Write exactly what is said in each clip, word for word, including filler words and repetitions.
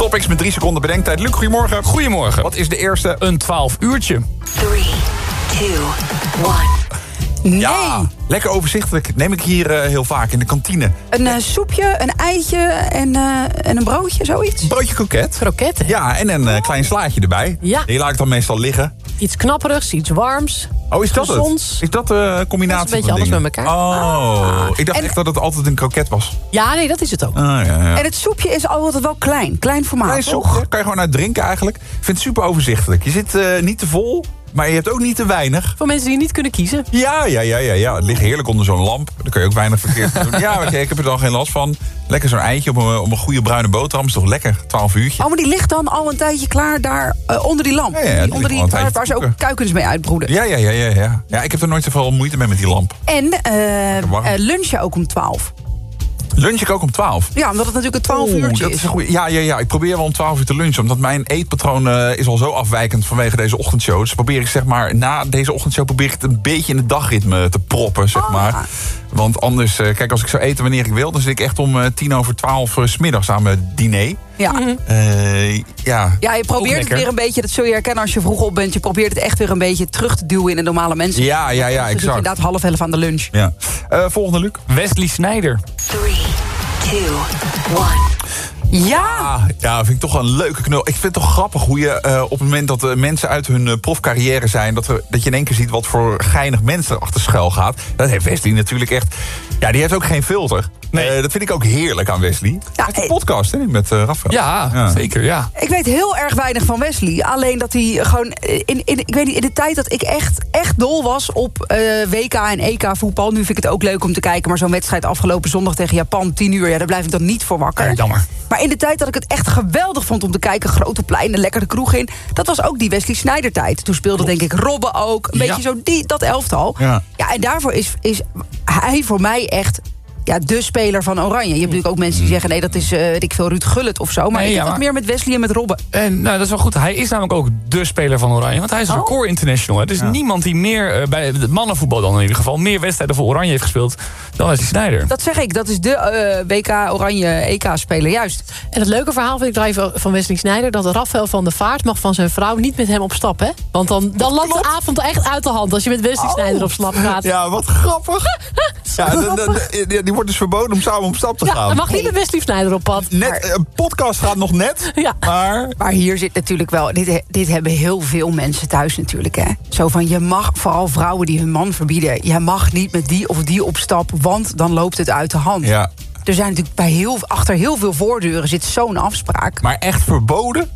topics met drie seconden bedenktijd. Luc, goedemorgen. Goedemorgen. Wat is de eerste? Een twaalf uurtje. Three, two, one. Nee. Ja, lekker overzichtelijk. Neem ik hier uh, heel vaak in de kantine. Een uh, soepje, een eitje en, uh, en een broodje, zoiets. Broodje kroket. Kroketten. Ja, en een uh, klein slaatje erbij. Ja. Die laat ik dan meestal liggen. Iets knapperigs, iets warms. Oh, is dat gezonds. het? Is dat de combinatie Dat is een beetje van alles dingen? met elkaar. Oh, ik dacht En- echt dat het altijd een kroket was. Ja, nee, dat is het ook. Ah, ja, ja. En het soepje is altijd wel klein. Klein formaat, Klein toch? soepje, kan je gewoon uit drinken eigenlijk. Ik vind het super overzichtelijk. Je zit uh, niet te vol, maar je hebt ook niet te weinig. Voor mensen die niet kunnen kiezen. Ja, ja, ja, ja, ja. Het ligt heerlijk onder zo'n lamp. Daar kun je ook weinig verkeerd mee doen. Ja, oké, ik heb er dan geen last van. Lekker zo'n eitje op een, op een goede bruine boterham. Is toch lekker? twaalf uurtje. Oh, maar die ligt dan al een tijdje klaar daar uh, onder die lamp. Ja, ja, die ligt onder al die een waar, tijdje waar ze te ook koken. kuikens mee uitbroeden. Ja, ja, ja, ja, ja. Ja, ik heb er nooit zoveel moeite mee met die lamp. En uh, warm. uh, lunchen ook om twaalf. Lunch ik ook om twaalf. Ja, omdat het natuurlijk een twaalf Oeh, uurtje dat is. is een goeie. Ja, ja, ja, ik probeer wel om twaalf uur te lunchen. Omdat mijn eetpatroon uh, is al zo afwijkend vanwege deze ochtendshow. Dus probeer ik zeg maar, na deze ochtendshow probeer ik het een beetje in het dagritme te proppen, zeg Ah. maar. Want anders, uh, kijk, als ik zou eten wanneer ik wil, dan zit ik echt om uh, tien over twaalf uh, 's middags aan mijn diner. Ja. Uh, ja. Ja, je probeert het lekker. weer een beetje, dat zul je herkennen als je vroeg op bent. Je probeert het echt weer een beetje terug te duwen in de normale mensen. Ja, ja, ja, Dus het is exact. inderdaad half elf aan de lunch. Ja. Uh, volgende, Luc. Wesley Sneijder. Three, two, one. Ja! Ah, ja, vind ik toch wel een leuke knul. Ik vind het toch grappig hoe je uh, op het moment dat uh, mensen uit hun uh, profcarrière zijn... Dat, er, dat je in één keer ziet wat voor geinig mensen achter schuil gaat. Dat heeft Wesley natuurlijk echt... Ja, die heeft ook geen filter. Nee. Uh, dat vind ik ook heerlijk aan Wesley. Ja, Hij heeft een eh, podcast, hè, met uh, Rafael. Ja, Ja. zeker, ja. Ik weet heel erg weinig van Wesley. Alleen dat hij gewoon... In, in, ik weet niet, in de tijd dat ik echt, echt dol was op uh, W K en E K voetbal... nu vind ik het ook leuk om te kijken... maar zo'n wedstrijd afgelopen zondag tegen Japan, tien uur... ja, daar blijf ik dan niet voor wakker. Ja, jammer. Maar in de tijd dat ik het echt geweldig vond om te kijken... grote pleinen, lekker de kroeg in... dat was ook die Wesley Sneijder tijd. Toen speelde denk ik Robben ook. Een Ja. beetje zo die, dat elftal. Ja. Ja, en daarvoor is, is hij voor mij echt... Ja, de speler van Oranje. Je hebt natuurlijk ook mensen die zeggen... nee, dat is, uh, weet ik veel, Ruud Gullit of zo. Maar Nee, ik ja, heb het maar- meer met Wesley en met Robben. En nou, dat is wel goed. Hij is namelijk ook de speler van Oranje. Want hij is Oh. record international. Er is Ja. niemand die meer, uh, bij het mannenvoetbal dan in ieder geval... meer wedstrijden voor Oranje heeft gespeeld dan Wesley Sneijder. Dat zeg ik, dat is de uh, W K Oranje E K-speler, juist. En het leuke verhaal vind ik daar even van Wesley Sneijder... dat Rafael van der Vaart mag van zijn vrouw niet met hem op stap, hè? Want dan, dan loopt de avond echt uit de hand... als je met Wesley Sneijder op stap gaat. Ja, Ja, wat grappig. Ja, de, de, de- die wordt dus verboden om samen op stap te gaan. dan mag niet met Wesley Sneijder op pad. Net, een podcast gaat nog net, Ja. maar... Maar hier zit natuurlijk wel... Dit, dit hebben heel veel mensen thuis natuurlijk, hè. Zo van, je mag, vooral vrouwen die hun man verbieden... je mag niet met die of die op stap, want dan loopt het uit de hand. Ja, Er zijn natuurlijk bij heel, achter heel veel voordeuren zit zo'n afspraak. maar echt verboden?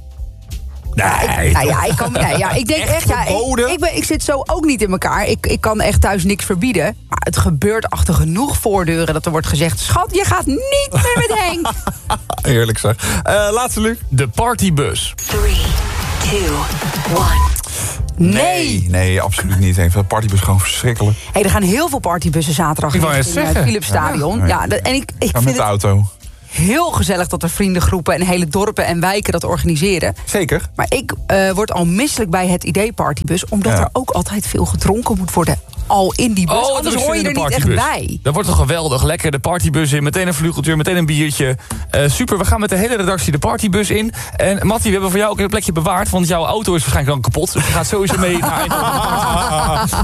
Nee, Nou ja, toch? ik, kan, nee, ja, ik denk Echt echt, ja, ik, verboden? ik, ben, ik zit zo ook niet in elkaar. Ik, ik kan echt thuis niks verbieden. Maar het gebeurt achter genoeg voordeuren dat er wordt gezegd... schat, je gaat niet meer met Henk. Heerlijk zeg. Uh, laatste, Luc. De partybus. Three, two, one. Nee. Nee, absoluut niet. Ik vind de partybus gewoon verschrikkelijk. Hey, er gaan heel veel partybussen zaterdag Ik wou in net het zeggen. Philipsstadion. Ja. Ja, dat- en ik, ik Ja, met vind de het auto. heel gezellig dat er vriendengroepen... en hele dorpen en wijken dat organiseren. Zeker. Maar ik uh, word al misselijk bij het idee partybus... omdat Ja. er ook altijd veel gedronken moet worden. Al in die bus, Oh, anders dat hoor je in er de niet echt partybus. bij. Dat wordt toch geweldig. Lekker de partybus in. Meteen een vlugeltje, meteen een biertje. Uh, super, we gaan met de hele redactie de partybus in. En Mattie, we hebben voor jou ook een plekje bewaard. Want jouw auto is waarschijnlijk dan kapot. Dus je gaat sowieso mee naar Eindhoven.